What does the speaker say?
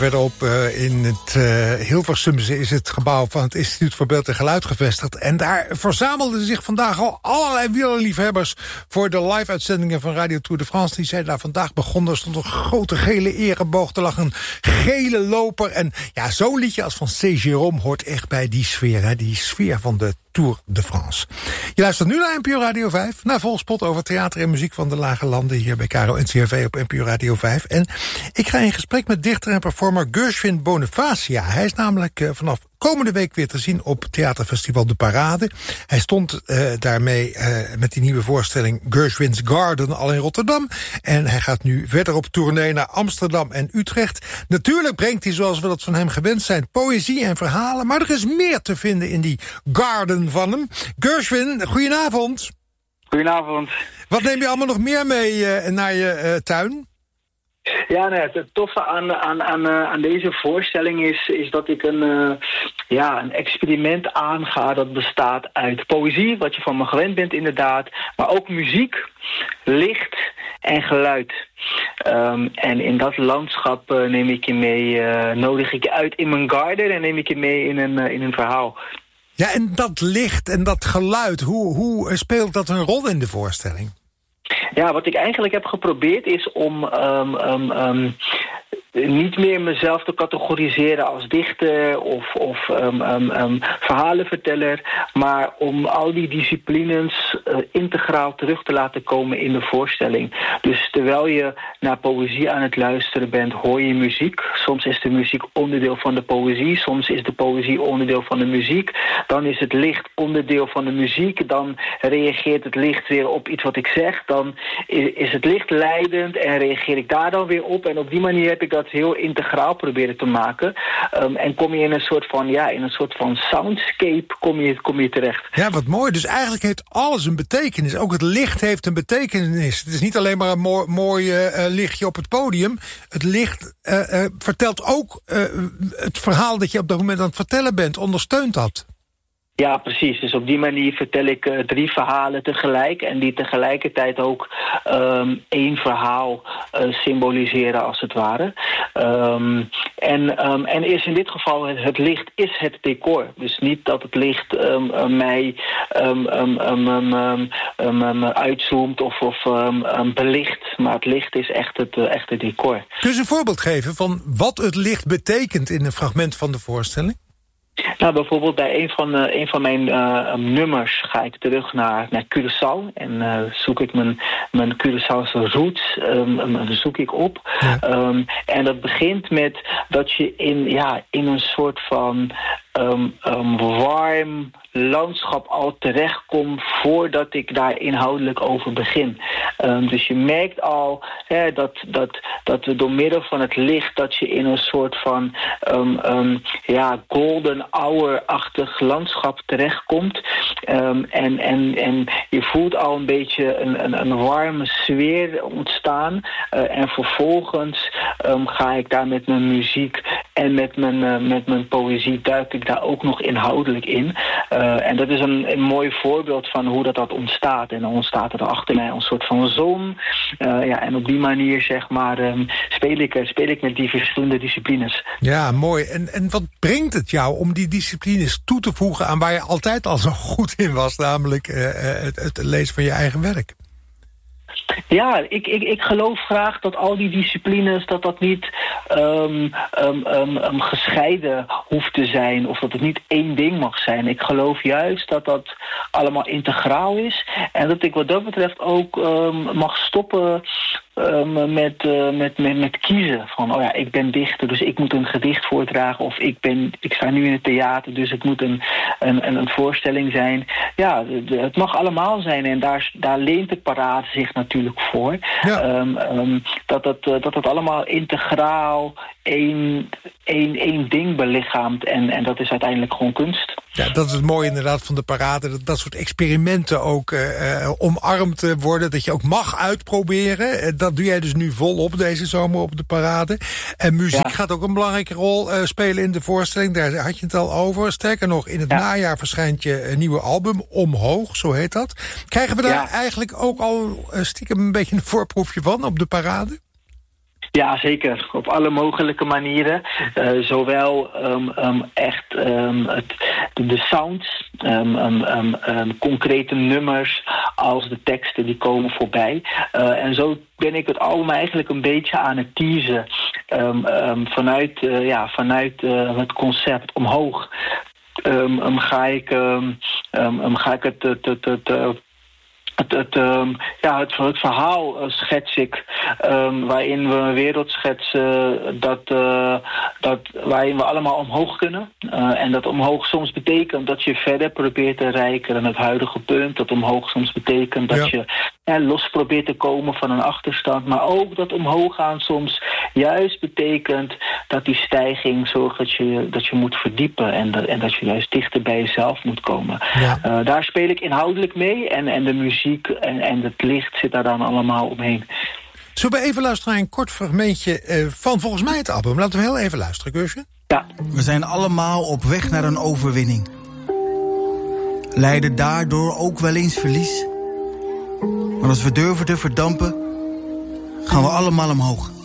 Verderop in het Hilversumse is het gebouw van het Instituut voor Beeld en Geluid gevestigd. En daar verzamelden zich vandaag al allerlei wielerliefhebbers voor de live-uitzendingen van Radio Tour de France. Die zijn daar vandaag begonnen. Er stond een grote gele ereboog, er lag een gele loper. En ja, zo'n liedje als van C. Jérôme hoort echt bij die sfeer, hè? Die sfeer van de Tour de France. Je luistert nu naar NPO Radio 5, naar Volspot over theater en muziek van de Lage Landen hier bij Caro NCRV op NPO Radio 5. En ik ga in gesprek met dichter en performer Gershwin Bonifacia. Hij is namelijk vanaf komende week weer te zien op Theaterfestival De Parade. Hij stond daarmee met die nieuwe voorstelling Gershwin's Garden al in Rotterdam. En hij gaat nu verder op tournee naar Amsterdam en Utrecht. Natuurlijk brengt hij, zoals we dat van hem gewend zijn, poëzie en verhalen. Maar er is meer te vinden in die garden van hem. Gershwin, goedenavond. Goedenavond. Wat neem je allemaal nog meer mee naar je tuin? Ja, nee, het toffe aan deze voorstelling is dat ik een experiment aanga dat bestaat uit poëzie, wat je van me gewend bent inderdaad, maar ook muziek, licht en geluid. En in dat landschap neem ik je mee, nodig ik je uit in mijn garden en neem ik je mee in een verhaal. Ja, en dat licht en dat geluid, hoe speelt dat een rol in de voorstelling? Ja, wat ik eigenlijk heb geprobeerd is om niet meer mezelf te categoriseren als dichter of verhalenverteller, maar om al die disciplines integraal terug te laten komen in de voorstelling. Dus terwijl je naar poëzie aan het luisteren bent, hoor je muziek. Soms is de muziek onderdeel van de poëzie, soms is de poëzie onderdeel van de muziek. Dan is het licht onderdeel van de muziek, dan reageert het licht weer op iets wat ik zeg. Dan is het licht leidend en reageer ik daar dan weer op. En op die manier heb ik dat heel integraal proberen te maken. En kom je in een soort van soundscape kom je terecht. Ja, wat mooi. Dus eigenlijk heeft alles een betekenis. Ook het licht heeft een betekenis. Het is niet alleen maar een mooi lichtje op het podium. Het licht vertelt ook het verhaal dat je op dat moment aan het vertellen bent. Ondersteunt dat? Ja, precies. Dus op die manier vertel ik 3 verhalen tegelijk en die tegelijkertijd ook één verhaal symboliseren als het ware. En is in dit geval het licht is het decor. Dus niet dat het licht mij uitzoomt of belicht, maar het licht is echt het decor. Kun je eens een voorbeeld geven van wat het licht betekent in een fragment van de voorstelling? Nou, bijvoorbeeld bij een van mijn nummers ga ik terug naar Curaçao en zoek ik mijn Curaçaose roots zoek ik op. Ja. En dat begint met dat je in een soort van warm landschap al terechtkomt voordat ik daar inhoudelijk over begin. Dus je merkt al dat we door middel van het licht dat je in een soort van golden hour-achtig landschap terechtkomt. En je voelt al een beetje een warme sfeer ontstaan. En vervolgens ga ik daar met mijn muziek en met mijn poëzie duik ik daar ook nog inhoudelijk in. En dat is een mooi voorbeeld van hoe dat ontstaat. En dan ontstaat er achter mij een soort van zon. En op die manier, zeg maar, speel ik met die verschillende disciplines. Ja, mooi. En wat brengt het jou om die disciplines toe te voegen aan waar je altijd al zo goed in was, namelijk het lezen van je eigen werk? Ja, ik geloof graag dat al die disciplines dat niet gescheiden hoeft te zijn of dat het niet één ding mag zijn. Ik geloof juist dat allemaal integraal is en dat ik wat dat betreft ook mag stoppen met kiezen van ik ben dichter, dus ik moet een gedicht voordragen of ik sta nu in het theater, dus het moet een voorstelling zijn. Ja, het mag allemaal zijn en daar leent de parade zich natuurlijk voor. Ja. Dat het allemaal integraal één ding belichaamt en dat is uiteindelijk gewoon kunst. Ja, dat is het mooie inderdaad van de parade. Dat soort experimenten ook omarmd worden. Dat je ook mag uitproberen. Dat doe jij dus nu volop deze zomer op de parade. En muziek gaat ook een belangrijke rol spelen in de voorstelling. Daar had je het al over. Sterker nog, in het najaar verschijnt je nieuwe album. Omhoog, zo heet dat. Krijgen we daar eigenlijk ook al stiekem een beetje een voorproefje van op de parade? Ja, zeker. Op alle mogelijke manieren. Zowel echt de sounds, concrete nummers als de teksten die komen voorbij. En zo ben ik het allemaal eigenlijk een beetje aan het teasen vanuit het concept omhoog. Ga ik het verhaal schets ik, waarin we een wereld schetsen waarin we allemaal omhoog kunnen. En dat omhoog soms betekent dat je verder probeert te reiken dan het huidige punt. Dat omhoog soms betekent dat je los probeert te komen van een achterstand. Maar ook dat omhoog gaan soms juist betekent dat die stijging zorgt dat je moet verdiepen. En dat je juist dichter bij jezelf moet komen. Ja. Daar speel ik inhoudelijk mee. En de muziek en het licht zit daar dan allemaal omheen. Zullen we even luisteren naar een kort fragmentje van volgens mij het album? Laten we heel even luisteren, Guusje. Ja. We zijn allemaal op weg naar een overwinning. Lijden daardoor ook wel eens verlies. Maar als we durven te verdampen, gaan we allemaal omhoog.